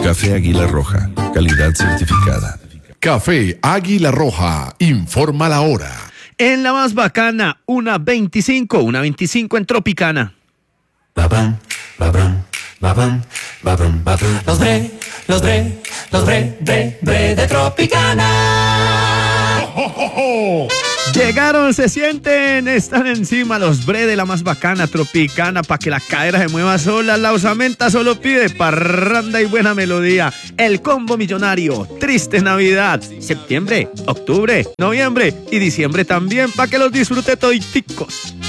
Café Águila Roja, calidad certificada. Café Águila Roja, informa la hora. En la más bacana, una 25 en Tropicana. Babam, babam, babam, babam, babam. Los bre de Tropicana. Llegaron, se sienten, están encima los bre de la más bacana Tropicana, pa' que la cadera se mueva sola. La osamenta solo pide parranda y buena melodía. El combo millonario, triste Navidad, septiembre, octubre, noviembre y diciembre también, pa' que los disfrute toditicos.